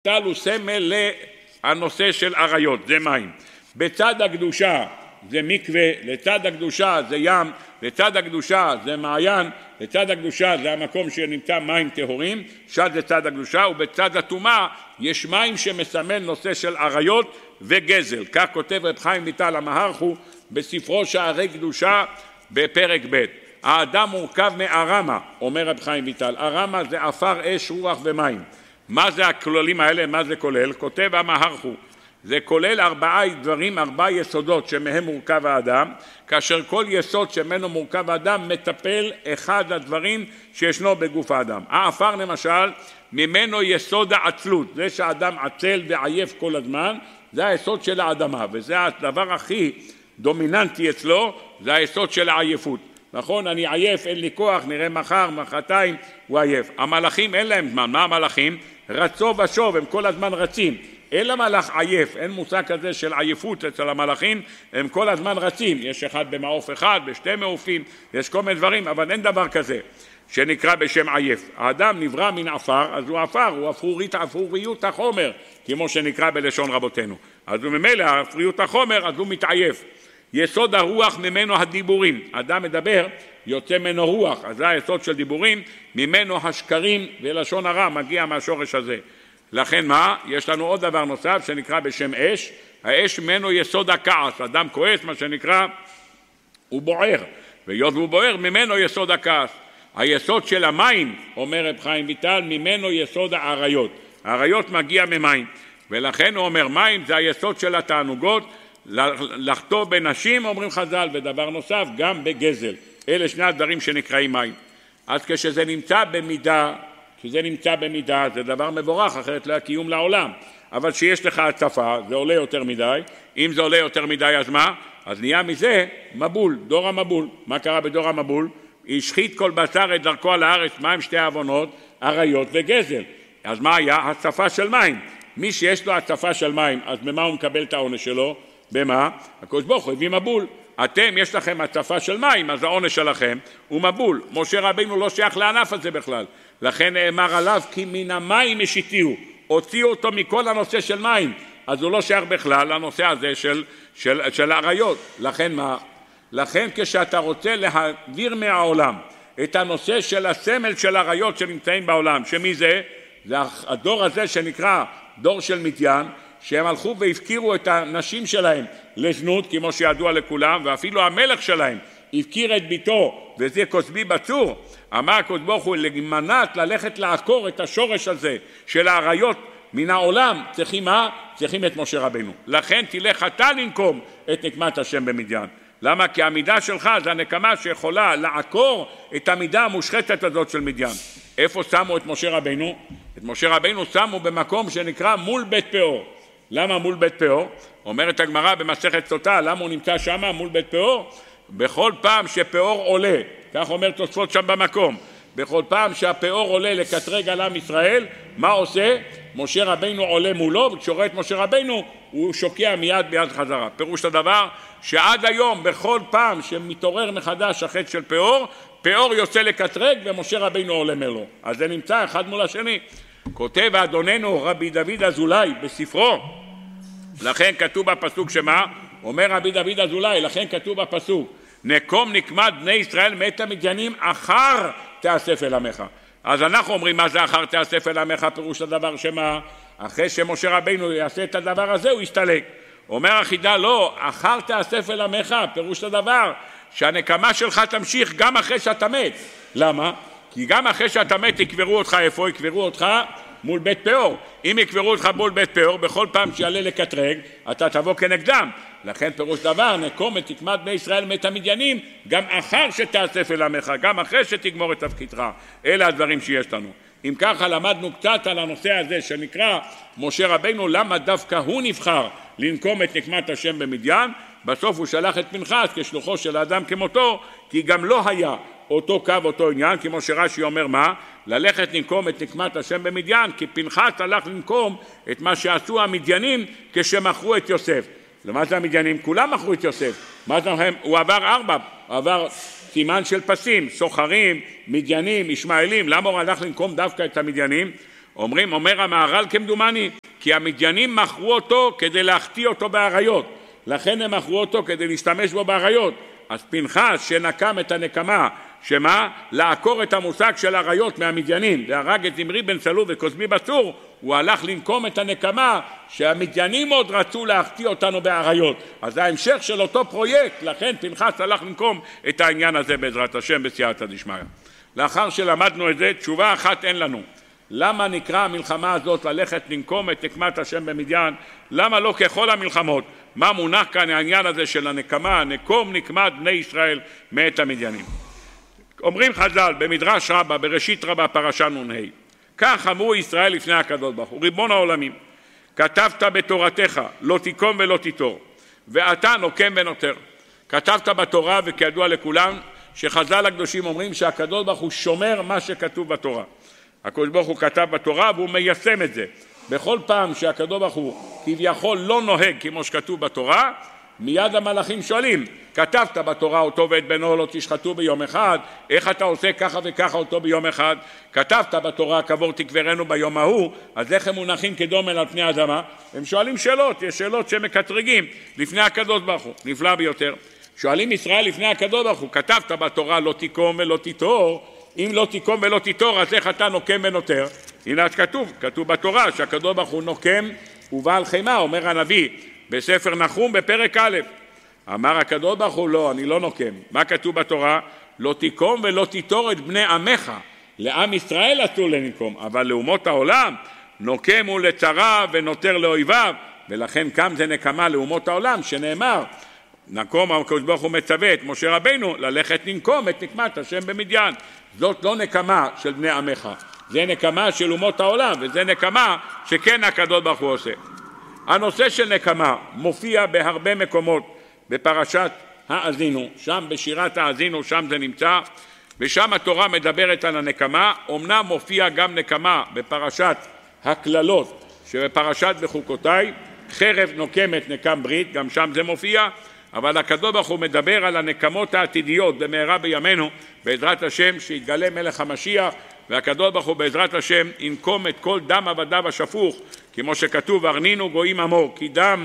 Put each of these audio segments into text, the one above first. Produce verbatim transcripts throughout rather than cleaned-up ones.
טל הוא סמל לנושא של עריות, זה מים. בצד הקדושה זה מקווה, לצד הקדושה זה ים, לצד הקדושה זה מעיין, לצד הקדושה זה המקום שנמצא מים טהורים, שד זה צד הקדושה, ובצד הטומאה יש מים שמסמל נושא של עריות וגזל. כך כותב רב חיים ויטל המהרחו בספרו שערי קדושה בפרק ב'. האדם מורכב מארמה, אומר רב חיים ויטל. ארמה זה עפר, אש, רוח ומים. מה זה הכללים האלה? מה זה כולל? כותב המהרחו, זה כולל ארבעה דברים, ארבעה יסודות שמהם מורכב האדם, כאשר כל יסוד שממנו מורכב האדם מטפל אחד הדברים שישנו בגוף האדם. העפר למשל, ממנו יסוד העצלות, זה שהאדם עצל ועייף כל הזמן, זה היסוד של האדמה, וזה הדבר הכי דומיננטי אצלו, זה היסוד של העייפות. נכון, אני עייף, אין לי כוח, נראה מחר, מחרתיים, הוא עייף. המלאכים אין להם זמן, מה המלאכים? רצו ושוב, הם כל הזמן רצים. אין למלאך עייף, אין מושג כזה של עייפות אצל המלאכים, הם כל הזמן רצים. יש אחד במעוף אחד, בשתי מעופים, יש כל מיני דברים, אבל אין דבר כזה שנקרא בשם עייף. האדם נברא מן עפר, אז הוא עפר, הוא אפרורית, אפרוריות החומר, כמו שנקרא בלשון רבותינו. אז הוא ממילא, אפרוריות החומר, אז הוא מתעייף. יסוד הרוח ממנו הדיבורים, אדם מדבר, יוצא ממנו רוח, אז זה היסוד של דיבורים, ממנו השקרים ולשון הרע מגיע מהשורש הזה. לכן מה? יש לנו עוד דבר נוסף שנקרא בשם אש, האש ממנו יסוד הכעס, אדם כועס מה שנקרא, הוא בוער, והיות הוא בוער ממנו יסוד הכעס. היסוד של המים, אומר רב חיים ויטל, ממנו יסוד העריות, העריות מגיע ממים, ולכן הוא אומר מים זה היסוד של התענוגות, לחטוא בנשים אומרים חז"ל, ודבר נוסף גם בגזל. אלה שני הדברים שנקראים מים. אז כשזה נמצא במידה, כשזה נמצא במידה זה דבר מבורך, אחרת לא קיום לעולם. אבל שיש לך הצפה זה עולה יותר מדי, אם זה עולה יותר מדי אז מה? אז נהיה מזה מבול, דור המבול. מה קרה בדור המבול? השחית כל בשר את דרכו על הארץ, מה עם שתי העוונות? עריות וגזל. אז מה היה? הצפה של מים. מי שיש לו הצפה של מים, אז במה הוא מקבל את העונש שלו? במה? הקדוש ברוך הוא הביא מבול. אתם יש לכם הצפה של מים, אז העונש שלכם הוא מבול. משה רבינו לא שייך לענף הזה בכלל, לכן נאמר עליו כי מן המים השיתיהו, הוציאו אותו מכל הנושא של מים, אז הוא לא שייך בכלל לנושא הזה של, של, של העריות. לכן מה? לכן כשאתה רוצה להעביר מהעולם את הנושא של הסמל של העריות שנמצאים בעולם, שמי זה? זה הדור הזה שנקרא דור של מדיין, שהם הלכו והפקירו את הנשים שלהם לזנות, כמו שידוע לכולם, ואפילו המלך שלהם הפקיר את ביתו, וזה כוסבי בצור. אמר הקדוש ברוך הוא, למנת ללכת לעקור את השורש הזה של העריות מן העולם, צריכים מה? צריכים את משה רבינו. לכן תלך אתה לנקום את נקמת השם במדיין. למה? כי המידה שלך זה הנקמה שיכולה לעקור את המידה המושחתת הזאת של מדיין. איפה שמו את משה רבינו? את משה רבינו שמו במקום שנקרא מול בית פאור. למה מול בית פאור? אומרת הגמרא במסכת סוטה, למה הוא נמצא שם מול בית פאור? בכל פעם שפאור עולה, כך אומר תוספות שם במקום, בכל פעם שהפאור עולה לקטרג על עם ישראל, מה עושה? משה רבינו עולה מולו, וכשרואה את משה רבינו הוא שוקע מיד ביד חזרה. פירוש הדבר שעד היום בכל פעם שמתעורר מחדש החטא של פאור, פאור יוצא לקטרג ומשה רבינו עולה מלו. אז זה נמצא אחד מול השני. כותב אדוננו רבי דוד אזולאי בספרו, לכן כתוב בפסוק שמה? אומר רבי דוד אזולאי, לכן כתוב בפסוק, נקום נקמת בני ישראל מאת המדיינים אחר תאסף אל עמך. אז אנחנו אומרים מה זה אחר תאסף אל עמך? פירוש הדבר שמה? אחרי שמשה רבינו יעשה את הדבר הזה הוא יסתלק. אומר החידה לא, אחר תאסף אל עמך, פירוש הדבר שהנקמה שלך תמשיך גם אחרי שאתה מת. למה? כי גם אחרי שאתה מת יקברו אותך איפה? יקברו אותך מול בית פאור. אם יקברו אותך מול בית פאור, בכל פעם שיעלה לקטרג, אתה תבוא כנגדם. לכן פירוש דבר, נקום את נקמת בני ישראל מת המדיינים, גם אחר שתאסף אל עמך, גם אחרי שתגמור את תפקידך. אלה הדברים שיש לנו. אם ככה למדנו קצת על הנושא הזה שנקרא משה רבינו, למה דווקא הוא נבחר לנקום את נקמת השם במדיין, בסוף הוא שלח את פנחס כשלוחו של האדם כמותו, כי גם לא היה אותו קו, אותו עניין, כמו שרש"י אומר מה? ללכת לנקום את נקמת השם במדיין, כי פנחס הלך לנקום את מה שעשו המדיינים כשמכרו את יוסף. למה זה המדיינים? כולם מכרו את יוסף. מה זה הם? הוא עבר ארבע, הוא עבר סימן של פסים, סוחרים, מדיינים, ישמעאלים. למה הוא הלך לנקום דווקא את המדיינים? אומרים, אומר המהר"ל כמדומני, כי המדיינים מכרו אותו כדי להחטיא אותו באריות, לכן הם מכרו אותו כדי להשתמש בו באריות. אז פנחס שנקם את הנקמה, שמה? לעקור את המושג של אריות מהמדיינים, והרג את זמרי בן סלו וכוסבי בצור, הוא הלך לנקום את הנקמה שהמדיינים עוד רצו להחטיא אותנו באריות. אז זה ההמשך של אותו פרויקט, לכן פנחס הלך לנקום את העניין הזה בעזרת השם בסייעתא דשמיא. לאחר שלמדנו את זה, תשובה אחת אין לנו. למה נקרא המלחמה הזאת ללכת לנקום את נקמת השם במדיין? למה לא ככל המלחמות? מה מונח כאן העניין הזה של הנקמה, נקום נקמת בני ישראל מאת המדיינים? אומרים חז"ל במדרש רבה, בראשית רבה, פרשה נ"ה, כך אמרו ישראל לפני הקדוש ברוך הוא, ריבון העולמים, כתבת בתורתך לא תיקום ולא תיטור, ואתה נוקם ונותר. כתבת בתורה, וכידוע לכולם שחז"ל הקדושים אומרים שהקדוש ברוך הוא שומר מה שכתוב בתורה. הקדוש ברוך הוא כתב בתורה והוא מיישם את זה. בכל פעם שהקדוש ברוך הוא כביכול לא נוהג כמו שכתוב בתורה, מיד המלאכים שואלים, כתבת בתורה אותו ואת בנו לא תשחטו ביום אחד, איך אתה עושה ככה וככה אותו ביום אחד? כתבת בתורה קבור תקברנו ביום ההוא, אז איך הם מונחים כדומן על פני האדמה? הם שואלים שאלות, יש שאלות שמקטרגים לפני הקדוש ברוך הוא, נפלא ביותר. שואלים ישראל לפני הקדוש ברוך הוא, כתבת בתורה לא תיקום ולא תיטור, אם לא תיקום ולא תיטור, אז איך אתה נוקם ונותר? הנה כתוב, כתוב בתורה שהקדוש ברוך הוא נוקם ובעל חימה, אומר הנביא בספר נחום בפרק א'. אמר הקדוש ברוך הוא, לא, אני לא נוקם. מה כתוב בתורה? לא תיקום ולא תיטור את בני עמך. לעם ישראל אסור לנקום, אבל לאומות העולם נוקם הוא לצרה ונותר לאויביו, ולכן קם זה נקמה לאומות העולם, שנאמר, נקום הקדוש ברוך הוא מצווה את משה רבינו ללכת לנקום את נקמת השם במדיין. זאת לא נקמה של בני עמך, זה נקמה של אומות העולם, וזה נקמה שכן הקדוש ברוך הוא עושה. הנושא של נקמה מופיע בהרבה מקומות בפרשת האזינו, שם בשירת האזינו, שם זה נמצא, ושם התורה מדברת על הנקמה. אומנם מופיע גם נקמה בפרשת הכללות, שבפרשת בחוקותיי, חרב נוקמת נקם ברית, גם שם זה מופיע, אבל הקדוש ברוך הוא מדבר על הנקמות העתידיות במהרה בימינו, בעזרת השם שיתגלה מלך המשיח, והקדוש ברוך הוא בעזרת השם ינקום את כל דם עבדיו השפוך, כמו שכתוב, הרנינו גויים עמו, כי דם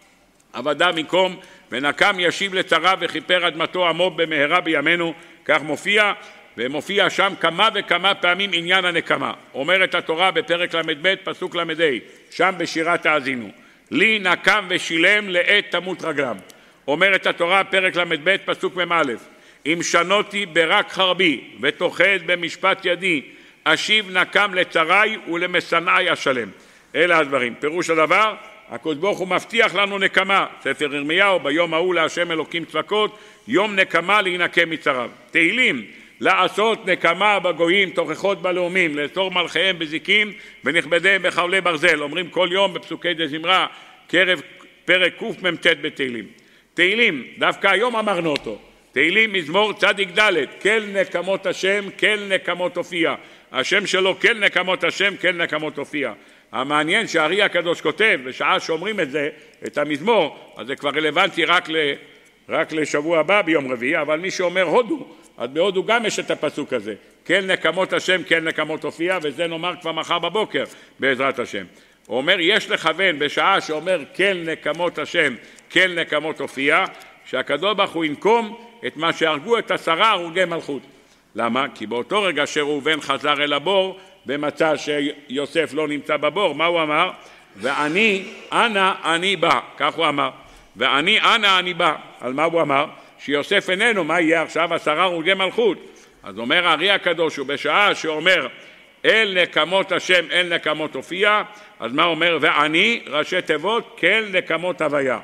עבדיו ינקום, ונקם ישיב לצרה וכיפר אדמתו עמו במהרה בימינו, כך מופיע, ומופיע שם כמה וכמה פעמים עניין הנקמה. אומרת התורה בפרק למד פסוק למד, שם בשירת האזינו, לי נקם ושילם לעת תמות רגלם. אומרת התורה פרק למד פסוק ממא', אם שנותי ברק חרבי ותאחז במשפט ידי, אשיב נקם לצרי ולמשנאי אשלם. אלה הדברים. פירוש הדבר, הקדוש ברוך הוא מבטיח לנו נקמה. ספר ירמיהו, ביום ההוא להשם אלוקים צבקות, יום נקמה להינקם מצריו. תהילים, לעשות נקמה בגויים, תוכחות בלאומים, לאסור מלכיהם בזיקים ונכבדיהם בחבלי ברזל. אומרים כל יום בפסוקי דזמרה, קרב פרק קמ"ט בתהילים. תהילים, דווקא היום אמרנו אותו. תהילים מזמור צדיק ד', כל נקמות השם, כל נקמות הופיע. השם שלו כל נקמות השם, כל נקמות הופיע. המעניין שהארי הקדוש כותב, בשעה שאומרים את זה, את המזמור, אז זה כבר רלוונטי רק, ל, רק לשבוע הבא ביום רביעי, אבל מי שאומר הודו, אז בהודו גם יש את הפסוק הזה. כל נקמות השם, כל נקמות הופיע, וזה נאמר כבר מחר בבוקר, בעזרת השם. הוא אומר, יש לכוון בשעה שאומר כל נקמות השם, כל נקמות הופיע, שהקדוש ברוך הוא ינקום את מה שהרגו את עשרה הרוגי מלכות. למה? כי באותו רגע שראובן חזר אל הבור, במצא שיוסף לא נמצא בבור, מה הוא אמר? ואני, אנה אני בא, כך הוא אמר. ואני, אנה אני בא. על מה הוא אמר? שיוסף איננו, מה יהיה עכשיו? עשרה הרוגי מלכות. אז אומר הארי הקדוש, ובשעה שאומר, אל נקמות השם, אל נקמות הופיע, אז מה אומר? ואני, ראשי תיבות, כל נקמות הוויה.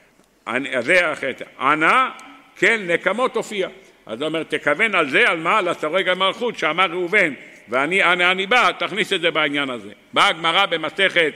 אני, זה החטא. אנה, כל נקמות הופיע. אז הוא אומר, תכוון על זה, על מה? על עשרה רגע מלכות, שאמר ראובן, ואני, אנה אני בא, תכניס את זה בעניין הזה. באה הגמרא במסכת,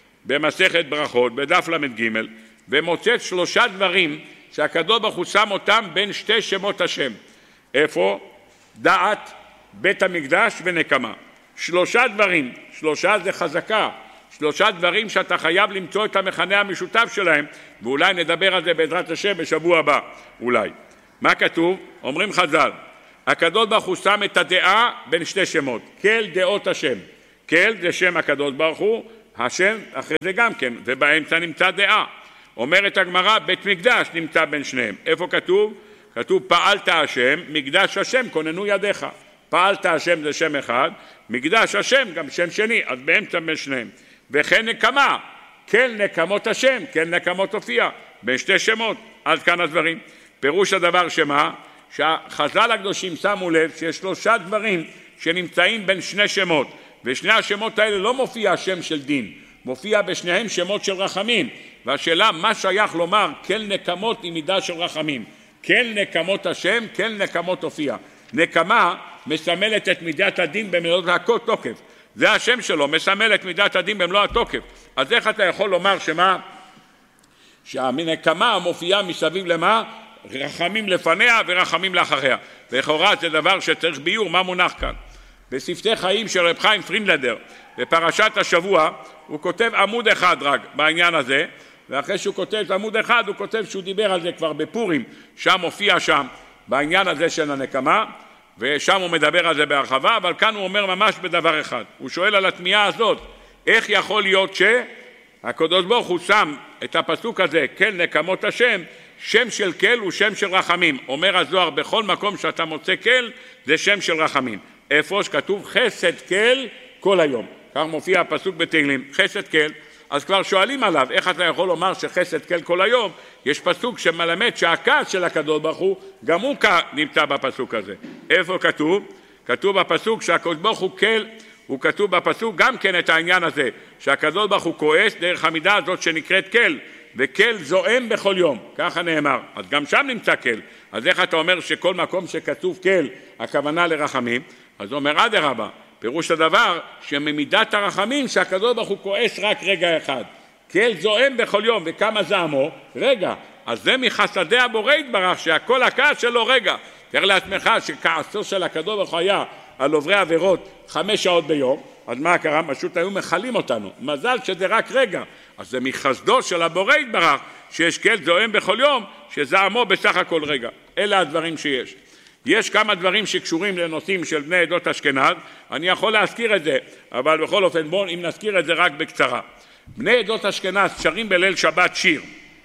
במסכת ברכות, בדף למד ג', ומוצאת שלושה דברים שהקדוש ברוך הוא שם אותם בין שתי שמות השם. איפה? דעת, בית המקדש ונקמה. שלושה דברים, שלושה זה חזקה, שלושה דברים שאתה חייב למצוא את המכנה המשותף שלהם, ואולי נדבר על זה בעזרת השם בשבוע הבא, אולי. מה כתוב? אומרים חז"ל, הקדוש ברוך הוא שם את הדעה בין שתי שמות, כל דעות השם. כל זה שם הקדוש ברוך הוא, השם אחרי זה גם כן, ובאמצע נמצא דעה. אומרת הגמרא, בית מקדש נמצא בין שניהם. איפה כתוב? כתוב פעלת השם, מקדש השם כוננו ידיך. פעלת השם זה שם אחד, מקדש השם גם שם שני, אז באמצע בין שניהם. וכן נקמה, כל נקמות השם, כל נקמות הופיע, בין שתי שמות, עד כאן הדברים. פירוש הדבר שמה? שהחז"ל הקדושים שמו לב שיש שלושה דברים שנמצאים בין שני שמות, ושני השמות האלה לא מופיע השם של דין, מופיע בשניהם שמות של רחמים, והשאלה מה שייך לומר כל נקמות עם מידה של רחמים, כל נקמות השם, כל נקמות הופיע. נקמה מסמלת את מידת הדין במלוא התוקף, זה השם שלו, מסמל את מידת הדין במלוא התוקף. אז איך אתה יכול לומר שמה? שהנקמה מופיעה מסביב למה? רחמים לפניה ורחמים לאחריה. ולכאורה זה דבר שצריך ביור, מה מונח כאן? בספרי חיים של רב חיים פרינדלר, בפרשת השבוע, הוא כותב עמוד אחד רק בעניין הזה, ואחרי שהוא כותב עמוד אחד, הוא כותב שהוא דיבר על זה כבר בפורים, שם מופיע שם בעניין הזה של הנקמה, ושם הוא מדבר על זה בהרחבה, אבל כאן הוא אומר ממש בדבר אחד. הוא שואל על התמיהה הזאת, איך יכול להיות שהקדוש ברוך הוא שם את הפסוק הזה, כל נקמות השם, שם של כל הוא שם של רחמים. אומר הזוהר, בכל מקום שאתה מוצא כל, זה שם של רחמים. איפה שכתוב חסד כל כל היום. כך מופיע הפסוק בתהילים, חסד כל. אז כבר שואלים עליו, איך אתה יכול לומר שחסד כל כל היום? יש פסוק שמלמד שהכעס של הקדוש ברוך הוא, גם הוא נמצא בפסוק הזה. איפה כתוב? כתוב בפסוק שהקדוש ברוך הוא כל, הוא כתוב בפסוק גם כן את העניין הזה, שהקדוש ברוך הוא כועס דרך המידה הזאת שנקראת כל, וכל זועם בכל יום, ככה נאמר. אז גם שם נמצא כל. אז איך אתה אומר שכל מקום שכתוב כל, הכוונה לרחמים? אז הוא אומר, אדרבה, פירוש הדבר שממידת הרחמים שהקדוש ברוך הוא כועס רק רגע אחד. כל זועם בכל יום, וכמה זעמו? רגע. אז זה מחסדי הבורא יתברך, שהכל הכעס שלו רגע. תאר לעצמך שכעסו של הקדוש ברוך הוא היה על עוברי עבירות חמש שעות ביום, אז מה קרה? פשוט היו מחלים אותנו. מזל שזה רק רגע. אז זה מחסדו של הבורא יתברך, שיש כל זועם בכל יום, שזעמו בסך הכל רגע. אלה הדברים שיש. יש כמה דברים שקשורים לנושאים של בני עדות אשכנז, אני יכול להזכיר את זה, אבל בכל אופן בואו אם נזכיר את זה רק בקצרה. בני עדות אשכנז שרים בליל שבת שיר,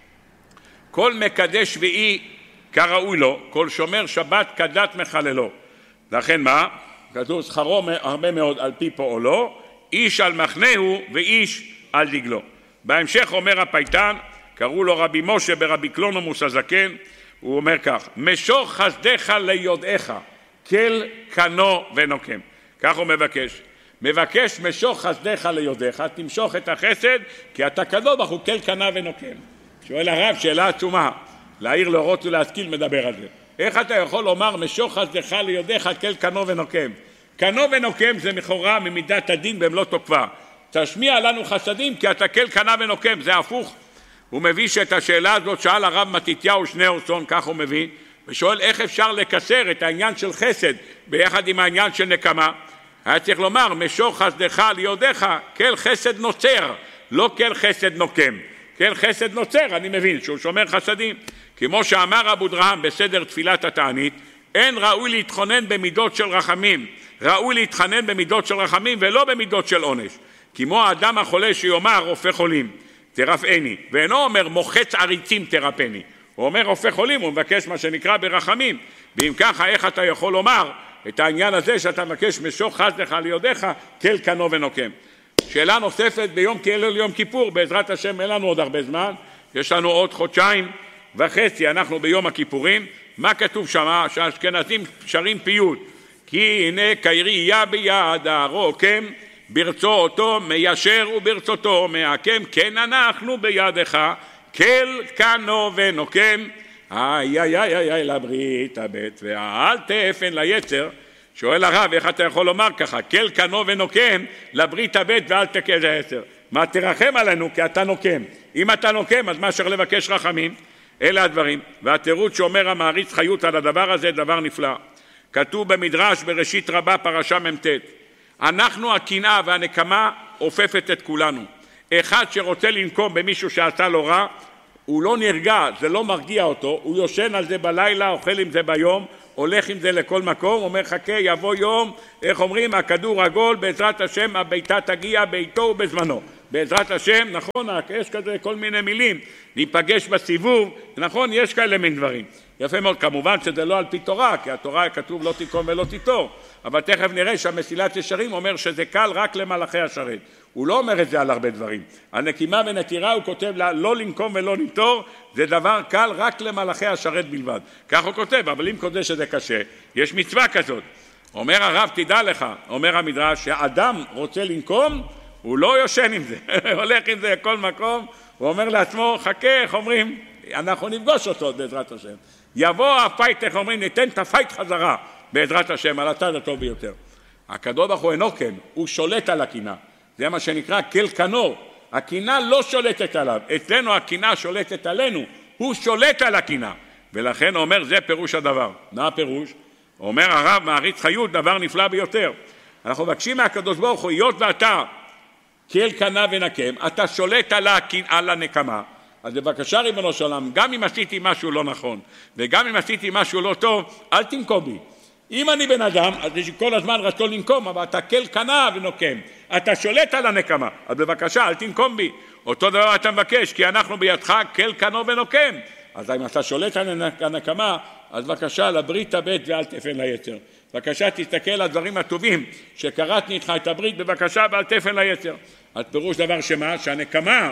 כל מקדש שביעי כראוי לו, כל שומר שבת כדת מחללו. לכן מה? כתוב שכרו הרבה מאוד על פי פועלו, איש על מחנהו ואיש על דגלו. בהמשך אומר הפייטן, קראו לו רבי משה ברבי קלונומוס הזקן, הוא אומר כך, משוך חסדך ליודעך, כל קנו ונוקם. כך הוא מבקש. מבקש משוך חסדך ליודעך, תמשוך את החסד, כי אתה קדוש ברוך הוא כל קנה ונוקם. שואל הרב, שאלה עצומה, להעיר להורות ולהשכיל מדבר על זה. איך אתה יכול לומר משוך חסדך ליודעך, כל קנו ונוקם? קנו ונוקם זה מכאורה ממידת הדין במלוא תוקפה. תשמיע לנו חסדים כי אתה כל קנה ונוקם, זה הפוך. הוא מביא שאת השאלה הזאת שאל הרב מתתיהו שניאורסון, כך הוא מביא, ושואל איך אפשר לקצר את העניין של חסד ביחד עם העניין של נקמה. היה צריך לומר, משוך חסדך ליודעך, כל חסד נוצר, לא כל חסד נוקם. כל חסד נוצר, אני מבין, שהוא שומר חסדים. כמו שאמר אבו דרהם בסדר תפילת התענית, אין ראוי להתחונן במידות של רחמים, ראוי להתחנן במידות של רחמים ולא במידות של עונש. כמו האדם החולה שיאמר רופא חולים, תרפאני, ואינו אומר מוחץ עריצים תרפני, הוא אומר רופא חולים, הוא מבקש מה שנקרא ברחמים. ואם ככה איך אתה יכול לומר את העניין הזה שאתה מבקש משוך חסדך ליודעך, כל קנו ונוקם? שאלה נוספת ביום כילל יום כיפור, בעזרת השם אין לנו עוד הרבה זמן, יש לנו עוד חודשיים וחצי, אנחנו ביום הכיפורים. מה כתוב שם? שהאשכנזים שרים פיוט, כי הנה קיירייה ביד הרוקם, ברצו אותו מיישר וברצותו מעקם, כן אנחנו בידך, כל קנו ונוקם, איי איי איי איי איי לברית הבית ואל תאפן ליצר. שואל הרב, איך אתה יכול לומר ככה, כל קנו ונוקם לברית הבית ואל תקל ליצר? מה תרחם עלינו כי אתה נוקם? אם אתה נוקם אז מה צריך לבקש רחמים? אלה הדברים. והתירוץ שאומר המעריץ חיות על הדבר הזה דבר נפלא. כתוב במדרש בראשית רבה פרשה מ"ט, אנחנו הקנאה והנקמה עופפת את כולנו. אחד שרוצה לנקום במישהו שעשה לו רע, הוא לא נרגע, זה לא מרגיע אותו, הוא יושן על זה בלילה, אוכל עם זה ביום, הולך עם זה לכל מקום, אומר חכה יבוא יום, איך אומרים, הכדור עגול, בעזרת השם הביתה תגיע ביתו ובזמנו, בעזרת השם, נכון, יש כזה כל מיני מילים, ניפגש בסיבוב, נכון, יש כאלה מן דברים. יפה מאוד, כמובן שזה לא על פי תורה, כי התורה כתוב לא תיקום ולא תיטור, אבל תכף נראה שהמסילת ישרים אומר שזה קל רק למלאכי השרת. הוא לא אומר את זה על הרבה דברים. הנקימה ונטירה הוא כותב לה, לא לנקום ולא ניטור, זה דבר קל רק למלאכי השרת בלבד. כך הוא כותב, אבל אם כותב שזה קשה, יש מצווה כזאת. אומר הרב, תדע לך, אומר המדרש, שהאדם רוצה לנקום, הוא לא יושן עם זה, הולך עם זה לכל מקום, הוא אומר לעצמו, חכה, איך אומרים, אנחנו נפגוש אותו בעזרת השם. יבוא הפייט, איך אומרים, ניתן את הפייט חזרה בעזרת השם, על הצד הטוב ביותר. הקדוש ברוך הוא אינו כן, הוא שולט על הקינה. זה מה שנקרא כל כנור. הקינה לא שולטת עליו, אצלנו הקינה שולטת עלינו, הוא שולט על הקינה. ולכן אומר, זה פירוש הדבר. מה הפירוש? אומר הרב מעריץ חיות, דבר נפלא ביותר. אנחנו מבקשים מהקדוש ברוך הוא, היות ואתה כל כנה ונקם, אתה שולט על, הקינ... על הנקמה. אז בבקשה ריבונו של עולם, גם אם עשיתי משהו לא נכון, וגם אם עשיתי משהו לא טוב, אל תנקום בי. אם אני בן אדם, אז יש כל הזמן רצון לנקום, אבל אתה כל כנה ונוקם. אתה שולט על הנקמה, אז בבקשה, אל תנקום בי. אותו דבר אתה מבקש, כי אנחנו בידך כל כנו ונוקם. אז אם אתה שולט על הנקמה, אז בבקשה, לברית הבית ואל תפן ליצר. בבקשה, תסתכל על הדברים הטובים, שקראתי איתך את הברית, בבקשה, ואל תפן ליצר. אז פירוש דבר שמה, שהנקמה,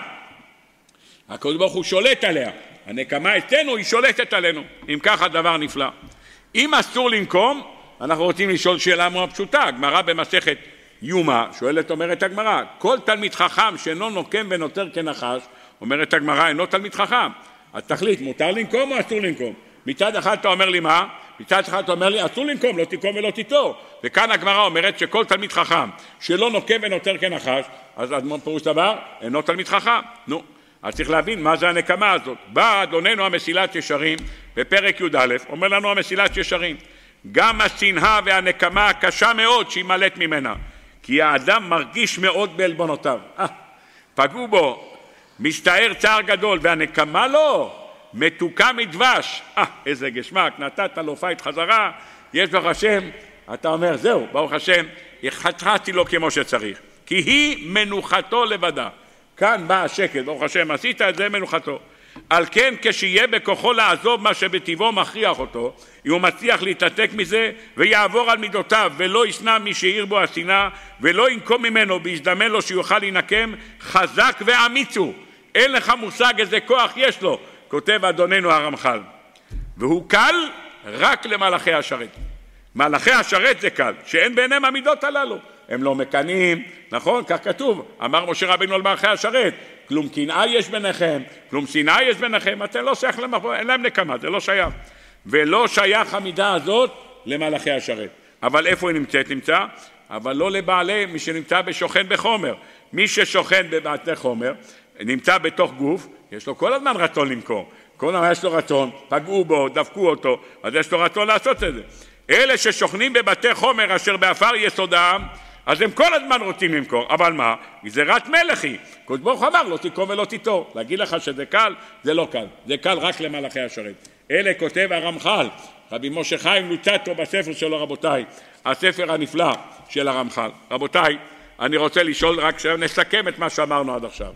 הקדוש ברוך הוא שולט עליה. הנקמה אצלנו היא שולטת עלינו. אם ככה דבר נפלא. אם אסור לנקום, אנחנו רוצים לשאול שאלה מאוד פשוטה. הגמרא במסכת יומא, שואלת אומרת הגמרא, כל תלמיד חכם שאינו נוקם ונותר כנחש, אומרת הגמרא, אינו תלמיד חכם. אז תחליט, מותר לנקום או אסור לנקום? מצד אחד אתה אומר לי מה? מצד אחד אתה אומר לי, אסור לנקום, לא תיקום ולא תיטור. וכאן הגמרא אומרת שכל תלמיד חכם שלא נוקם ונותר כנחש, אז פירוש דבר, אינו תלמיד חכם. נו. אז צריך להבין מה זה הנקמה הזאת. בא אדוננו המסילת ישרים בפרק י' א', אומר לנו המסילת ישרים, גם השנאה והנקמה הקשה מאוד שימלט ממנה, כי האדם מרגיש מאוד בעלבונותיו. אה, פגעו בו, מסתער צער גדול, והנקמה לא, מתוקה מדבש. אה, איזה גשמק, נתת לו פייט חזרה, יש ברוך השם, אתה אומר, זהו, ברוך השם, החטאתי לו כמו שצריך, כי היא מנוחתו לבדה. כאן בא השקט, ברוך השם, עשית את זה מנוחתו. על כן, כשיהיה בכוחו לעזוב מה שבטבעו מכריח אותו, אם הוא מצליח להתעתק מזה ויעבור על מידותיו ולא ישנא מי שהעיר בו השנאה ולא ינקום ממנו ויזדמן לו שיוכל להינקם, חזק ואמיץ הוא. אין לך מושג איזה כוח יש לו, כותב אדוננו הרמח"ל. והוא קל רק למלאכי השרת. מלאכי השרת זה קל, שאין ביניהם המידות הללו. הם לא מקנים, נכון? כך כתוב, אמר משה רבינו על מלאכי השרת, כלום קנאה יש ביניכם, כלום שנאה יש ביניכם, אתם לא שייך למלאכי, אין להם נקמה, זה לא שייך. ולא שייך המידה הזאת למלאכי השרת. אבל איפה היא נמצאת? נמצא? אבל לא לבעלי מי שנמצא בשוכן בחומר. מי ששוכן בבעלי חומר, נמצא בתוך גוף, יש לו כל הזמן רצון למכור. כל הזמן יש לו רצון, פגעו בו, דפקו אותו, אז יש לו רצון לעשות את זה. אלה ששוכנים בבתי חומר אשר באפר יסודם, אז הם כל הזמן רוצים למכור, אבל מה? גזירת מלך היא. הקדוש ברוך הוא אמר, לא תיקום ולא תיטור. להגיד לך שזה קל? זה לא קל. זה קל רק למלאכי השרת. אלה כותב הרמח"ל, רבי משה חיים לוצאטו בספר שלו, רבותיי, הספר הנפלא של הרמח"ל. רבותיי, אני רוצה לשאול רק שנסכם את מה שאמרנו עד עכשיו.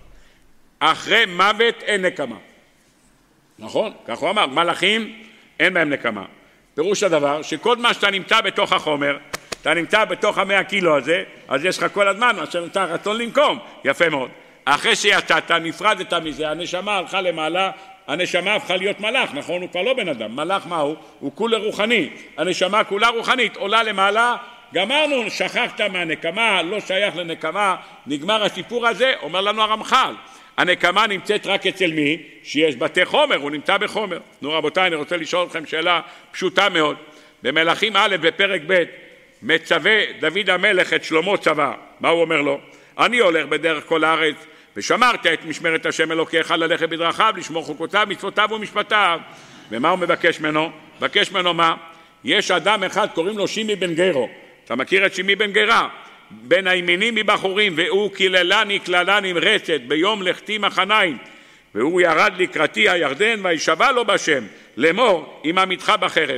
אחרי מוות אין נקמה. נכון? כך הוא אמר, מלאכים אין בהם נקמה. פירוש הדבר שכל מה שאתה נמצא בתוך החומר, אתה נמצא בתוך המאה קילו הזה, אז יש לך כל הזמן, אשר נמצא רצון לנקום, יפה מאוד. אחרי שיצאת, נפרדת מזה, הנשמה הלכה למעלה, הנשמה הפכה להיות מלאך, נכון? הוא כבר לא בן אדם, מלאך מהו? הוא כולה רוחני, הנשמה כולה רוחנית, עולה למעלה, גמרנו, שכחת מהנקמה, לא שייך לנקמה, נגמר הסיפור הזה, אומר לנו הרמח"ל. הנקמה נמצאת רק אצל מי? שיש בתי חומר, הוא נמצא בחומר. נו רבותיי, אני רוצה לשאול אתכם שאלה פשוטה מאוד. במלכים א' בפרק ב' מצווה דוד המלך את שלמה צבא. מה הוא אומר לו? אני הולך בדרך כל הארץ, ושמרת את משמרת השם אלוקיך ללכת בדרכיו, לשמור חוקותיו, מצוותיו ומשפטיו. ומה הוא מבקש ממנו? מבקש ממנו מה? יש אדם אחד, קוראים לו שימי בן גרו. אתה מכיר את שימי בן גרה? בין הימינים מבחורים, והוא כללני כללה נמרצת ביום לכתי מחניים, והוא ירד לקראתי הירדן וישבע לו בשם לאמור עם עמיתך בחרב.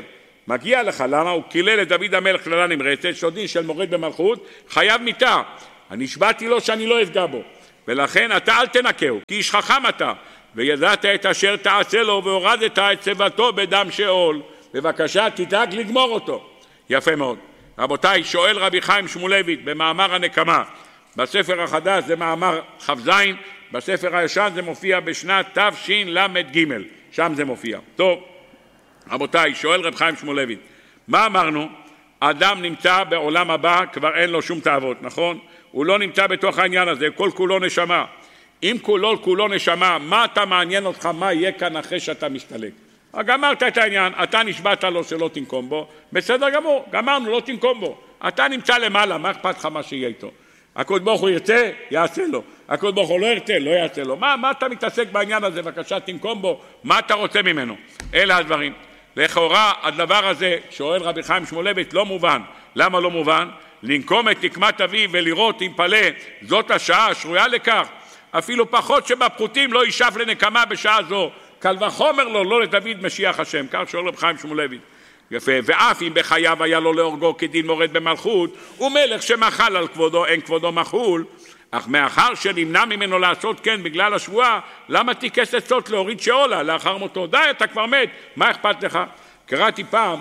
מגיע לך, למה? הוא קילל לדוד המלך קללה נמרצת, שודין של מורד במלכות, חייב מיתה. אני השבעתי לו שאני לא אפגע בו, ולכן אתה אל תנקהו, כי איש חכם אתה, וידעת את אשר תעשה לו, והורדת את צוותו בדם שאול. בבקשה, תדאג לגמור אותו. יפה מאוד. רבותיי, שואל רבי חיים שמואלביץ במאמר הנקמה, בספר החדש זה מאמר ח"ז, בספר הישן זה מופיע בשנת תשל"ג, שם זה מופיע. טוב, רבותיי, שואל רבי חיים שמואלביץ, מה אמרנו? אדם נמצא בעולם הבא, כבר אין לו שום תאוות, נכון? הוא לא נמצא בתוך העניין הזה, כל כולו נשמה. אם כולו כולו נשמה, מה אתה מעניין אותך, מה יהיה כאן אחרי שאתה מסתלק? גמרת את העניין, אתה נשבעת לו שלא תנקום בו, בסדר גמור, גמרנו, לא תנקום בו. אתה נמצא למעלה, מה אכפת לך מה שיהיה איתו? הקדוש ברוך הוא ירצה, יעשה לו. הקדוש ברוך הוא לא ירצה, לא יעשה לו. מה, מה אתה מתעסק בעניין הזה? בבקשה תנקום בו, מה אתה רוצה ממנו? אלה הדברים. לכאורה הדבר הזה, שואל רבי חיים שמואלביץ, לא מובן. למה לא מובן? לנקום את נקמת אביו ולראות עם פלא, זאת השעה השרויה לכך. אפילו פחות שבפחותים לא יישב לנקמה בשעה זו. קל וחומר לו, לא לדוד משיח השם. כך שואל רבי חיים שמואלביץ. יפה, ואף אם בחייו היה לו להורגו כדין מורד במלכות, ומלך שמחל על כבודו, אין כבודו מחול, אך מאחר שנמנע ממנו לעשות כן בגלל השבועה, למה תיקס עצות להוריד שאולה לאחר מותו? די, אתה כבר מת, מה אכפת לך? קראתי פעם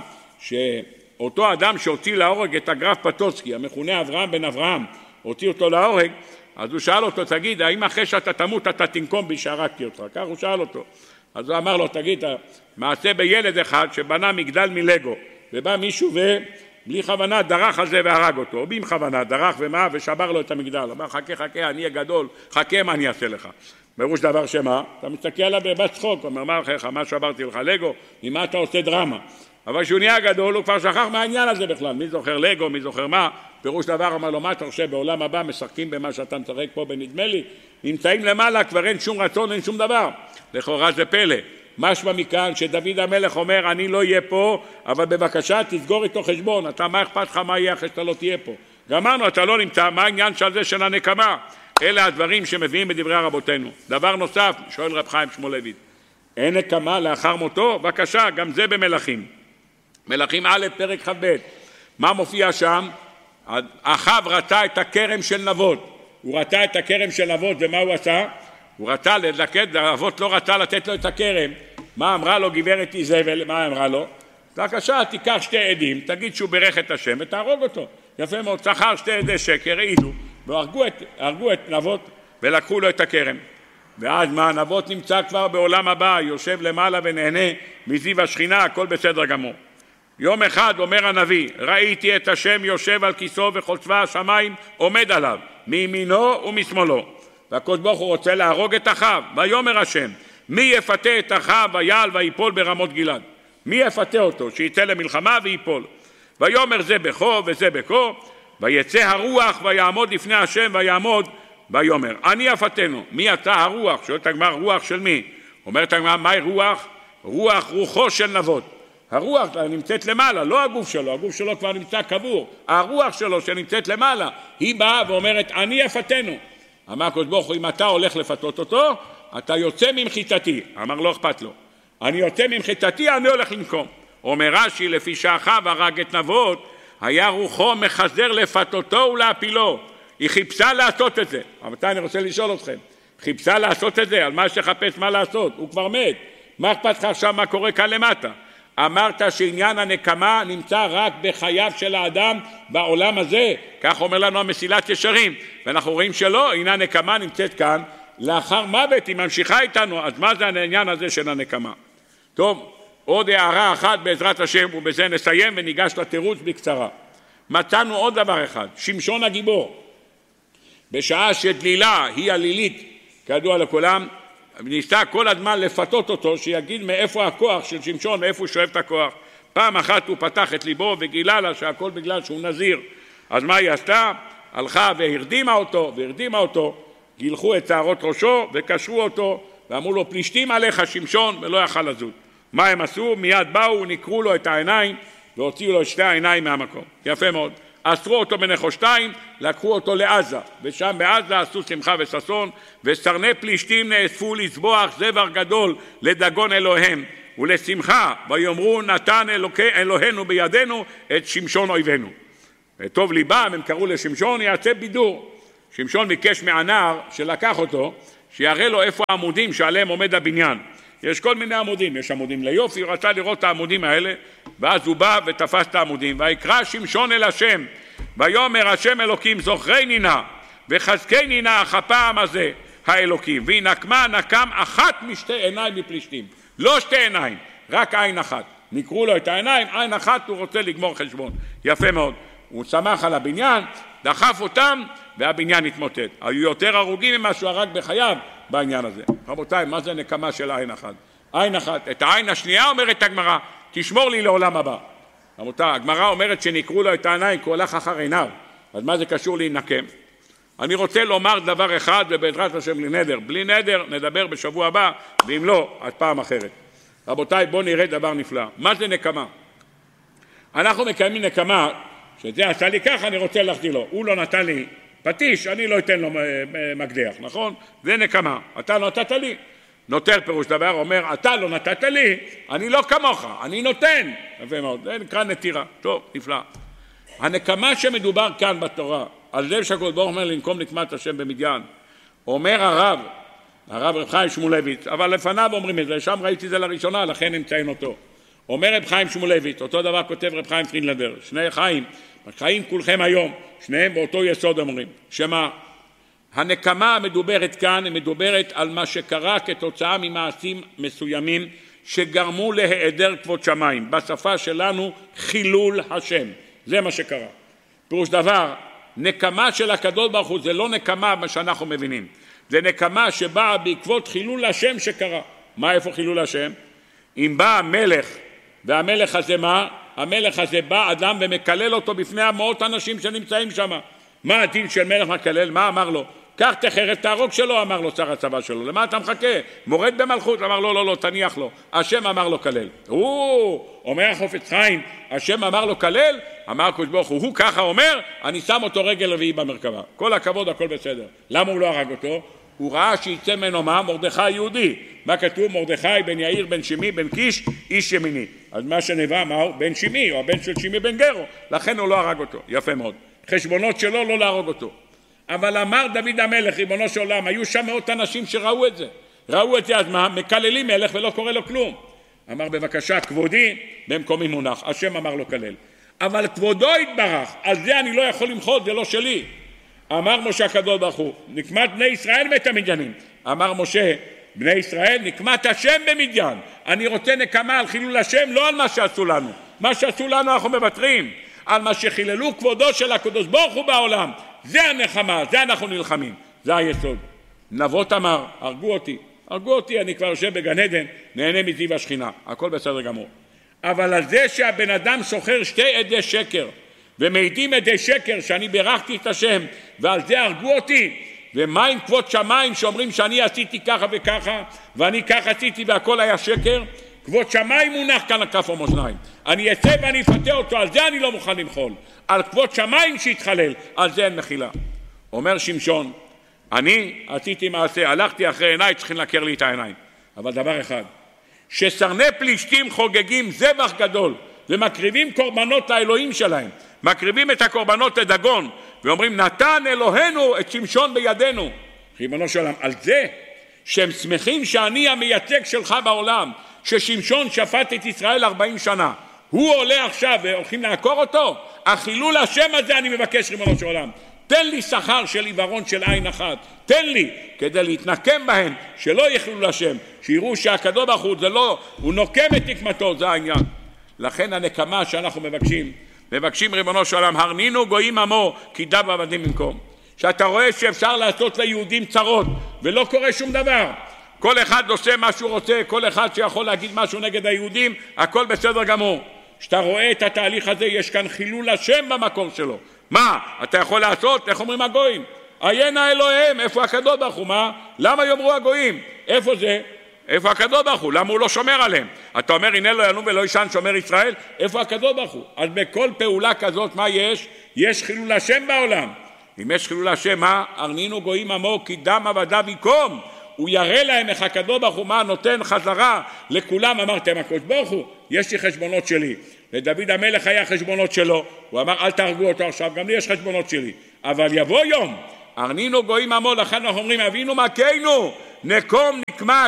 שאותו אדם שהוציא להורג את הגרף פטוסקי, המכונה אברהם בן אברהם, הוציא אותו להורג, אז הוא שאל אותו, תגיד, האם אחרי שאתה תמות אתה תנקום בי שהרגתי אותך? כך הוא שאל אותו. אז הוא אמר לו, תגיד, מעשה בילד אחד שבנה מגדל מלגו, ובא מישהו ובלי כוונה דרך על זה והרג אותו, או בין כוונה דרך ומה ושבר לו את המגדל. הוא אמר, חכה, חכה, אני הגדול, חכה, מה אני אעשה לך? בראש דבר שמה? אתה מסתכל עליו בבת צחוק, הוא אומר, מה אחריך, מה שברתי לך לגו? ממה אתה עושה דרמה? אבל כשהוא נהיה גדול, הוא כבר שכח מהעניין הזה בכלל, מי זוכר לגו, מי זוכר מה? פירוש דבר אמר לו, מה אתה חושב, בעולם הבא משחקים במה שאתה משחק פה בנדמה לי, נמצאים למעלה, כבר אין שום רצון, אין שום דבר. לכאורה זה פלא. משמע מכאן שדוד המלך אומר, אני לא אהיה פה, אבל בבקשה תסגור איתו חשבון, אתה מה אכפת לך מה יהיה אחרי שאתה לא תהיה פה? גמרנו, אתה לא נמצא, מה העניין של זה של הנקמה? אלה הדברים שמביאים בדברי רבותינו. דבר נוסף, שואל רב חיים שמואלביץ, אין נקמה לאחר מותו? בבקשה, גם זה במלכים. מלכים א' פרק כ"ב. מה מופיע שם? אחאב רצה את הכרם של נבות. הוא רצה את הכרם של נבות, ומה הוא עשה? הוא רצה לדקד, נבות לא רצה לתת לו את הכרם. מה אמרה לו גברת איזבל? מה אמרה לו? בבקשה, תיקח שתי עדים, תגיד שהוא ברך את השם ותהרוג אותו. יפה מאוד, שכר שתי עדי שקר, העידו, והרגו את, הרגו את נבות ולקחו לו את הכרם. ואז מה? נבות נמצא כבר בעולם הבא, יושב למעלה ונהנה מזיו השכינה, הכל בסדר גמור. יום אחד אומר הנביא, ראיתי את השם יושב על כיסאו וכל צבא השמיים עומד עליו, מימינו ומשמאלו. והקדוש ברוך הוא רוצה להרוג את אחאב, ויאמר השם, מי יפתה את אחאב ויעל ויפול ברמות גלעד? מי יפתה אותו? שיצא למלחמה ויפול. ויאמר זה בכו וזה בכו, ויצא הרוח ויעמוד לפני השם ויעמוד, ויאמר, אני אפתנו. מי אתה הרוח? שואלת הגמרא, רוח של מי? אומרת הגמרא, מהי רוח? רוח רוחו של נבות. הרוח נמצאת למעלה, לא הגוף שלו, הגוף שלו כבר נמצא קבור, הרוח שלו שנמצאת למעלה, היא באה ואומרת, אני אפתנו. אמר הקדוש ברוך הוא, אם אתה הולך לפתות אותו, אתה יוצא ממחיצתי. אמר, לא אכפת לו. אני יוצא ממחיצתי, אני הולך לנקום. אומר רש"י, לפי שאחאב הרג את נבות, היה רוחו מחזר לפתותו ולהפילו. היא חיפשה לעשות את זה. אבל אני רוצה לשאול אתכם, חיפשה לעשות את זה, על מה שחפש מה לעשות? הוא כבר מת. מה אכפת לך עכשיו מה קורה כאן למטה? אמרת שעניין הנקמה נמצא רק בחייו של האדם בעולם הזה, כך אומר לנו המסילת ישרים, ואנחנו רואים שלא, עניין הנקמה נמצאת כאן לאחר מוות, היא ממשיכה איתנו, אז מה זה העניין הזה של הנקמה? טוב, עוד הערה אחת בעזרת השם, ובזה נסיים וניגש לתירוץ בקצרה. מצאנו עוד דבר אחד, שמשון הגיבור, בשעה שדלילה היא הלילית, כידוע לכולם, ניסה כל הזמן לפתות אותו, שיגיד מאיפה הכוח של שמשון, מאיפה הוא שואב את הכוח. פעם אחת הוא פתח את ליבו וגילה לה שהכל בגלל שהוא נזיר. אז מה היא עשתה? הלכה והרדימה אותו, והרדימה אותו, גילחו את שערות ראשו וקשרו אותו, ואמרו לו, פלישתים עליך שמשון, ולא יכל לזוז. מה הם עשו? מיד באו ונקרו לו את העיניים, והוציאו לו את שתי העיניים מהמקום. יפה מאוד. אסרו אותו בנחושתיים, לקחו אותו לעזה, ושם בעזה עשו שמחה וששון, וסרני פלישתים נאספו לזבוח זבר גדול לדגון אלוהיהם, ולשמחה, ויאמרו נתן אלוקי, אלוהינו בידינו את שמשון אויבינו. וטוב ליבם, הם קראו לשמשון יעשה בידור. שמשון ביקש מהנער שלקח אותו, שיראה לו איפה העמודים שעליהם עומד הבניין. יש כל מיני עמודים, יש עמודים ליופי, הוא רצה לראות את העמודים האלה, ואז הוא בא ותפס את העמודים, ויקרא שמשון אל השם, ויאמר השם אלוקים זוכרני נא, וחזקני נא אך הפעם הזה האלוקים, וינקמה נקם אחת משתי עיניים בפלישתים, לא שתי עיניים, רק עין אחת. נקרו לו את העיניים, עין אחת הוא רוצה לגמור חשבון. יפה מאוד. הוא שמח על הבניין, דחף אותם, והבניין התמוטט. היו יותר הרוגים ממה שהוא הרג בחייו בעניין הזה. רבותיי, מה זה נקמה של עין אחת? עין אחת. את העין השנייה אומרת הגמרא, תשמור לי לעולם הבא. רבותיי, הגמרא אומרת שנקרו לו את העיניים, כי הוא הלך אחר עיניו. אז מה זה קשור להינקם? אני רוצה לומר דבר אחד, ובעזרת השם בלי נדר. בלי נדר נדבר בשבוע הבא, ואם לא, אז פעם אחרת. רבותיי, בואו נראה דבר נפלא. מה זה נקמה? אנחנו מקיימים נקמה, שזה עשה לי ככה, אני רוצה להחזיר לו. הוא לא נתן לי פטיש, אני לא אתן לו מקדח, נכון? זה נקמה. אתה לא נתת לי. נותר פירוש דבר, אומר, אתה לא נתת לי, אני לא כמוך, אני נותן. יפה מאוד, זה נקרא נטירה. טוב, נפלא. הנקמה שמדובר כאן בתורה, על זה שהקדוש ברוך הוא אומר לנקום נקמת השם במדיין, אומר הרב, הרב רב חיים שמואלביץ, אבל לפניו אומרים את זה, שם ראיתי זה לראשונה, לכן נמצאים אותו. אומר רב חיים שמואלביץ, אותו דבר כותב רב חיים פרידלנדר, שני חיים, חיים כולכם היום, שניהם באותו יסוד אומרים, שמה? הנקמה המדוברת כאן, היא מדוברת על מה שקרה כתוצאה ממעשים מסוימים, שגרמו להיעדר כבוד שמיים, בשפה שלנו חילול השם, זה מה שקרה. פירוש דבר, נקמה של הקדוש ברוך הוא זה לא נקמה מה שאנחנו מבינים, זה נקמה שבאה בעקבות חילול השם שקרה. מה איפה חילול השם? אם בא המלך, והמלך הזה מה? המלך הזה בא אדם ומקלל אותו בפני המאות אנשים שנמצאים שם. מה הדין של מלך מקלל? מה אמר לו? קח תחרט תהרוג שלו, אמר לו שר הצבא שלו. למה אתה מחכה? מורד במלכות, אמר לו לא לא תניח לו. השם אמר לו כלל. הוא אומר החופץ חיים, השם אמר לו כלל, אמר קדוש ברוך הוא, הוא ככה אומר, אני שם אותו רגל רביעי במרכבה. כל הכבוד, הכל בסדר. למה הוא לא הרג אותו? הוא ראה שיצא ממנו מה? מרדכי יהודי. מה כתוב? מרדכי בן יאיר בן שמי בן קיש איש ימיני. אז מה שנבע מהו? בן שמי, או הבן של שמי בן גרו. לכן הוא לא הרג אותו. יפה מאוד. חשבונות שלו לא להרוג אותו. אבל אמר דוד המלך, ריבונו של עולם, היו שם מאות אנשים שראו את זה. ראו את זה, אז מה? מקללים מלך ולא קורא לו כלום. אמר בבקשה, כבודי במקומי מונח. השם אמר לו כלל. אבל כבודו התברך, על זה אני לא יכול למחות, זה לא שלי. אמר משה הקדוש ברוך הוא, נקמת בני ישראל מת המדיינים. אמר משה, בני ישראל נקמת השם במדיין. אני רוצה נקמה על חילול השם, לא על מה שעשו לנו. מה שעשו לנו אנחנו מוותרים. על מה שחיללו כבודו של הקדוש ברוך הוא בעולם. זה הנחמה, זה אנחנו נלחמים. זה היסוד. נבות אמר, הרגו אותי. הרגו אותי, אני כבר יושב בגן עדן, נהנה מזיו השכינה. הכל בסדר גמור. אבל על זה שהבן אדם סוחר שתי עדי שקר, ומעידים עדי שקר שאני בירכתי את השם, ועל זה הרגו אותי, ומה עם כבוד שמיים שאומרים שאני עשיתי ככה וככה, ואני ככה עשיתי והכל היה שקר? כבוד שמיים מונח כאן על כף המאזניים. אני אצא ואני אפתה אותו, על זה אני לא מוכן למחול. על כבוד שמיים שהתחלל, על זה אין מחילה. אומר שמשון, אני עשיתי מעשה, הלכתי אחרי עיניי, צריכים להכיר לי את העיניים. אבל דבר אחד, שסרני פלישתים חוגגים זבח גדול, ומקריבים קורבנות לאלוהים שלהם, מקריבים את הקורבנות לדגון, ואומרים נתן אלוהינו את שמשון בידינו. ריבונו של עולם, על זה שהם שמחים שאני המייצג שלך בעולם, ששמשון שפט את ישראל ארבעים שנה, הוא עולה עכשיו והולכים לעקור אותו? החילול השם הזה אני מבקש ריבונו של עולם, תן לי שכר של עיוורון של עין אחת, תן לי כדי להתנקם בהם, שלא יחילול השם, שיראו שהקדוש ברוך הוא זה לא, הוא נוקם את נקמתו, זה העניין. לכן הנקמה שאנחנו מבקשים, מבקשים ריבונו של עולם, הרנינו גויים עמו כי דב עבדים במקום. שאתה רואה שאפשר לעשות ליהודים צרות ולא קורה שום דבר, כל אחד עושה מה שהוא רוצה, כל אחד שיכול להגיד משהו נגד היהודים, הכל בסדר גמור. שאתה רואה את התהליך הזה, יש כאן חילול השם במקום שלו. מה אתה יכול לעשות? איך אומרים הגויים? עיינה אלוהיהם, איפה הקדוש ברוך הוא? מה? למה יאמרו הגויים? איפה זה? איפה הקדוש ברוך הוא? למה הוא לא שומר עליהם? אתה אומר הנה לא ינום ולא ישן שומר ישראל, איפה הקדוש ברוך הוא? אז בכל פעולה כזאת מה יש? יש חילול השם בעולם. אם יש חילול השם, מה? הרנינו גויים עמו כי דם עבדיו יקום, הוא יראה להם איך הקדוש ברוך הוא מה נותן חזרה לכולם. אמרתם הקדוש ברוך הוא, יש לי חשבונות שלי, לדוד המלך היה חשבונות שלו, הוא אמר אל תהרגו אותו עכשיו, גם לי יש חשבונות שלי, אבל יבוא יום ארנינו גויים עמו, לכן אנחנו אומרים אבינו מכינו נקום נקמת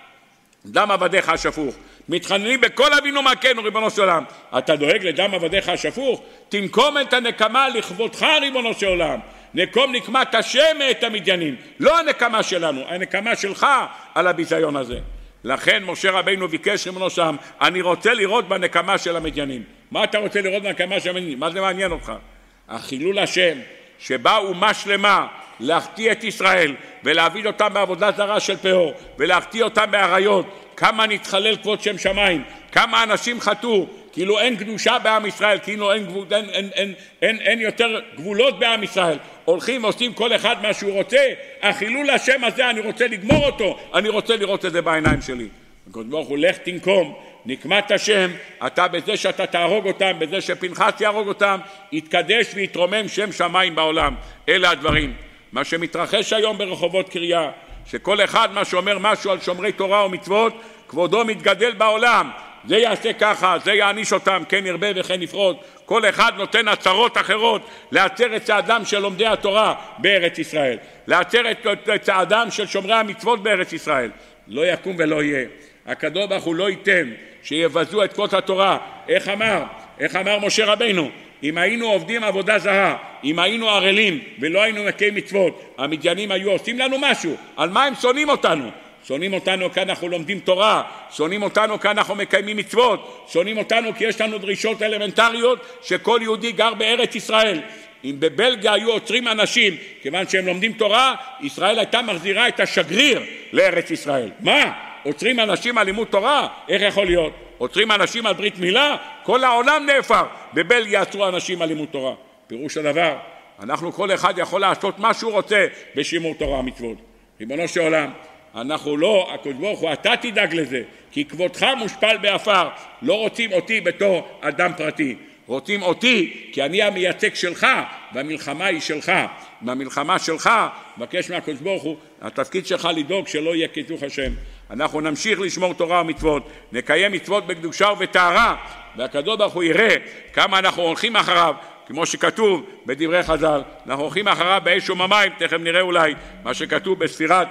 דם עבדיך השפוך, מתחננים בכל אבינו מכינו ריבונו של עולם, אתה דואג לדם עבדיך השפוך, תנקום את הנקמה לכבודך ריבונו של עולם, נקום נקמת השם את המדיינים, לא הנקמה שלנו, הנקמה שלך על הביזיון הזה. לכן משה רבינו ביקש ריבונו של עולם, אני רוצה לראות בנקמה של המדיינים. מה אתה רוצה לראות בנקמה של המדיינים? מה זה מעניין אותך? החילול השם שבא אומה שלמה להחטיא את ישראל ולהעביד אותם בעבודה זרה של פאור ולהחטיא אותם בעריות, כמה נתחלל כבוד שם שמיים, כמה אנשים חטאו, כאילו אין קדושה בעם ישראל, כאילו אין, אין, אין, אין, אין, אין יותר גבולות בעם ישראל, הולכים ועושים כל אחד מה שהוא רוצה. החילול השם הזה אני רוצה לגמור אותו, אני רוצה לראות את זה בעיניים שלי. הקדוש ברוך הוא לך תנקום נקמת השם, אתה בזה שאתה תהרוג אותם, בזה שפנחס יהרוג אותם, יתקדש ויתרומם שם שמיים בעולם. אלה הדברים מה שמתרחש היום ברחובות קריה, שכל אחד מה שאומר משהו על שומרי תורה ומצוות כבודו מתגדל בעולם, זה יעשה ככה, זה יעניש אותם, כן ירבה וכן יפרוט. כל אחד נותן הצהרות אחרות לעצר את צעדם של לומדי התורה בארץ ישראל, לעצר את צעדם של שומרי המצוות בארץ ישראל. לא יקום ולא יהיה. הקדוש ברוך הוא לא ייתן שיבזו את כבוד התורה. איך אמר? איך אמר משה רבינו? אם היינו עובדים עבודה זרה, אם היינו ערלים ולא היינו מקיים מצוות, המדיינים היו עושים לנו משהו. על מה הם שונאים אותנו? שונאים אותנו כי אנחנו לומדים תורה, שונאים אותנו כי אנחנו מקיימים מצוות, שונאים אותנו כי יש לנו דרישות אלמנטריות שכל יהודי גר בארץ ישראל. אם בבלגיה היו עוצרים אנשים כיוון שהם לומדים תורה, ישראל הייתה מחזירה את השגריר לארץ ישראל. מה? עוצרים אנשים על לימוד תורה? איך יכול להיות? עוצרים אנשים על ברית מילה? כל העולם נאפר. בבלגיה עצרו אנשים על לימוד תורה. פירוש הדבר, אנחנו כל אחד יכול לעשות מה שהוא רוצה בשימור תורה ומצוות. ריבונו של עולם, אנחנו לא, הקדוש ברוך הוא, אתה תדאג לזה, כי כבודך מושפל באפר. לא רוצים אותי בתור אדם פרטי, רוצים אותי כי אני המייצג שלך, והמלחמה היא שלך. מהמלחמה שלך, מבקש מהקדוש ברוך הוא, התפקיד שלך לדאוג שלא יהיה קידוש השם. אנחנו נמשיך לשמור תורה ומצוות, נקיים מצוות בקדושה ובטהרה, והקדוש ברוך הוא יראה כמה אנחנו הולכים אחריו, כמו שכתוב בדברי חז"ל, אנחנו הולכים אחריו באש וממים. תכף נראה אולי מה שכתוב בספירת,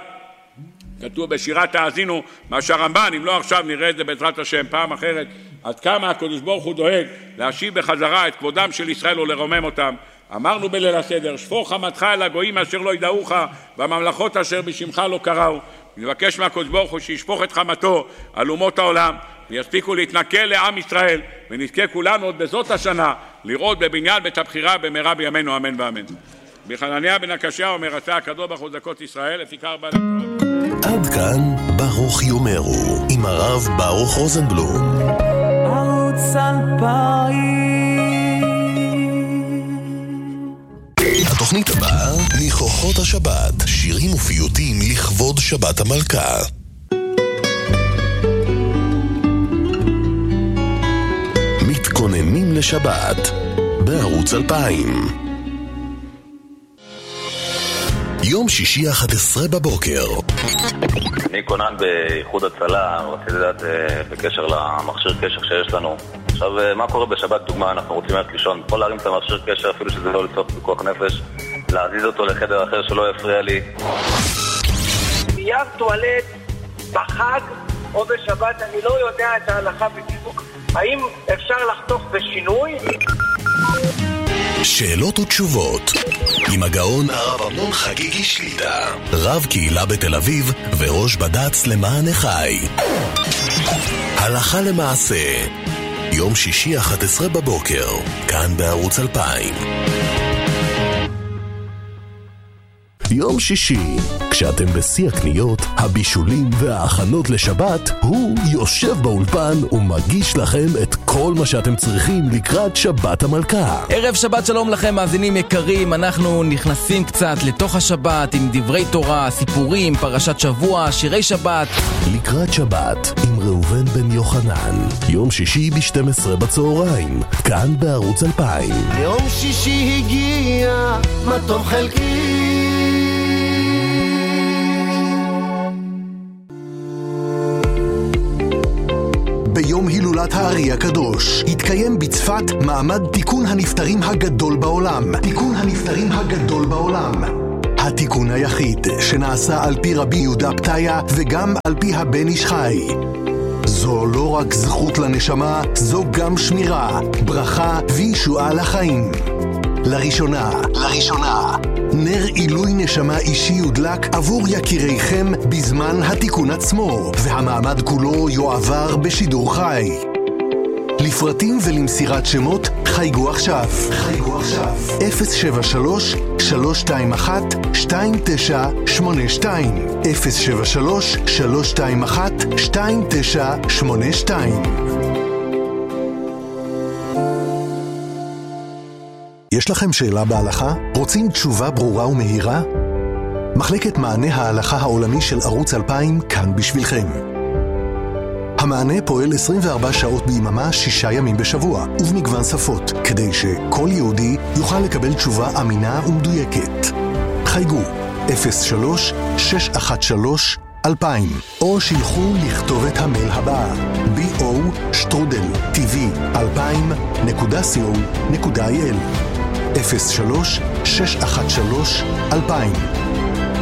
כתוב בשירת האזינו, מה שהרמב"ן, אם לא עכשיו נראה את זה בעזרת השם פעם אחרת, עד כמה הקדוש ברוך הוא דואג להשיב בחזרה את כבודם של ישראל ולרומם אותם. אמרנו בליל הסדר, שפוך חמתך אל הגויים אשר לא ידעוך, והממלכות אשר בשמך לא קראו. נבקש מהקדוש ברוך הוא שישפוך את חמתו על אומות העולם, ויספיקו להתנכל לעם ישראל, ונזכה כולנו עוד בזאת השנה לראות בבניין בית הבחירה במהרה בימינו אמן ואמן. בחנניה בן הקשיא אומר עשה הקדוש ברוך הוא זכות ישראל, לפיכך בא לתורה. עד כאן ברוך יאמרו עם הרב ברוך רוזנבלום. ערוץ אלפיים. התוכנית הבאה מכוחות השבת, שירים ופיוטים לכבוד שבת המלכה. מתכוננים לשבת בערוץ אלפיים. יום שישי אחת עשרה בבוקר. אני כונן באיחוד הצלה, רציתי לדעת בקשר למכשיר קשר שיש לנו. עכשיו, מה קורה בשבת? דוגמה, אנחנו רוצים ללכת לישון, יכול להרים את המכשיר קשר אפילו שזה לא לצורך בכוח נפש, להזיז אותו לחדר אחר שלא יפריע לי. נייר טואלט בחג או בשבת, אני לא יודע את ההלכה בדיוק. האם אפשר לחתוך בשינוי? שאלות ותשובות עם הגאון הרב אמנון חגיגי שליטה, רב קהילה בתל אביב וראש בד"ץ למען החי. הלכה למעשה, יום שישי אחת עשרה בבוקר, כאן בערוץ אלפיים. יום שישי, כשאתם בשיא הקניות, הבישולים וההכנות לשבת, הוא יושב באולפן ומגיש לכם את כל מה שאתם צריכים לקראת שבת המלכה. ערב שבת שלום לכם מאזינים יקרים, אנחנו נכנסים קצת לתוך השבת עם דברי תורה, סיפורים, פרשת שבוע, שירי שבת. לקראת שבת עם ראובן בן יוחנן, יום שישי ב-שתים עשרה בצהריים, כאן בערוץ אלפיים. יום שישי הגיע, מה טוב חלקי. ביום הילולת הארי הקדוש. התקיים בצפת מעמד תיקון הנפטרים הגדול בעולם. תיקון הנפטרים הגדול בעולם. התיקון היחיד שנעשה על פי רבי יהודה פתיה וגם על פי הבן איש חי. זו לא רק זכות לנשמה, זו גם שמירה, ברכה וישועה לחיים. לראשונה, לראשונה, נר עילוי נשמה אישי יודלק עבור יקיריכם בזמן התיקון עצמו, והמעמד כולו יועבר בשידור חי. לפרטים ולמסירת שמות חייגו עכשיו. חייגו עכשיו. אפס שבע שלוש שלוש שתיים אחת שתיים תשע שמונה שתיים אפס שבע שלוש שלוש שתיים אחת שתיים תשע שמונה שתיים. יש לכם שאלה בהלכה? רוצים תשובה ברורה ומהירה? מחלקת מענה ההלכה העולמי של ערוץ אלפיים כאן בשבילכם. המענה פועל עשרים וארבע שעות ביממה, שישה ימים בשבוע, ובמגוון שפות, כדי שכל יהודי יוכל לקבל תשובה אמינה ומדויקת. חייגו אפס שלוש שש אחת שלוש אלפיים, או שילחו לכתוב את המייל הבא בי או שטרודל טי וי אלפיים נקודה סי או נקודה איי אל אפס שלוש שש אחת שלוש אלפיים.